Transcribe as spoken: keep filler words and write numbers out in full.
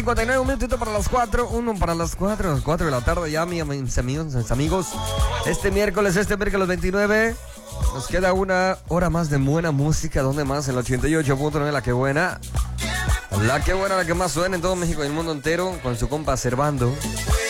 cincuenta y nueve, un minutito para las cuatro, uno para las cuatro, las cuatro de la tarde ya, mis amigos, mis amigos. Este miércoles, este miércoles veintinueve, nos queda una hora más de buena música. ¿Dónde más? En el ochenta y ocho punto nueve, La Que Buena. La Que Buena, la que más suena en todo México y el mundo entero, con su compa Servando.